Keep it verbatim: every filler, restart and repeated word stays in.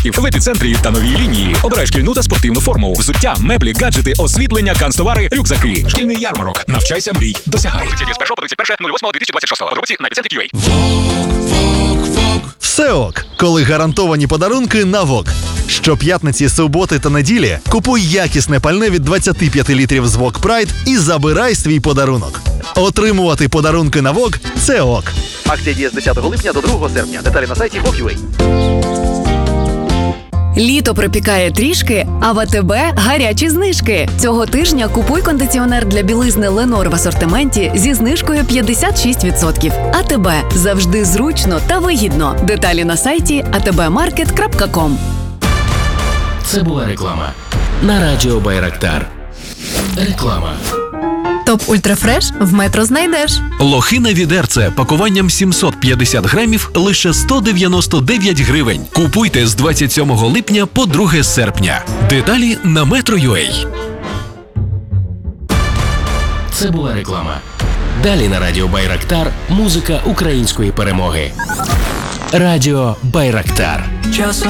В епіцентрі та новій лінії. Обирай шкільну та спортивну форму, взуття, меблі, гаджети, освітлення, канцтовари, рюкзаки. Шкільний ярмарок. Навчайся, мрій, досягай. З першого по тридцять перше лютого дві тисячі двадцять шостого. Подробиці на епіцентрі крапка ю а. Все ок, коли гарантовані подарунки на ВОК. Щоп'ятниці, суботи та неділі купуй якісне пальне від двадцяти п'яти літрів з ВОК Прайд і забирай свій подарунок. Отримувати подарунки на ВОК – це ок. Акція діє з десятого липня до другого серпня. Деталі на сайті вок крапка ю а. Літо припікає трішки, а в АТБ гарячі знижки. Цього тижня купуй кондиціонер для білизни Ленор в асортименті зі знижкою п'ятдесят шість відсотків. АТБ. Завжди зручно та вигідно. Деталі на сайті а те бе маркет крапка ком. Це була реклама. На радіо Байрактар. Реклама. Топ Ультрафреш в Метро знайдеш. Лохина відерце пакуванням сімсот п'ятдесят грамів лише сто дев'яносто дев'ять гривень. Купуйте з двадцять сьомого липня по друге серпня. Деталі на метро крапка ю а. Це була реклама. Далі на радіо Байрактар музика української перемоги. Радіо Байрактар.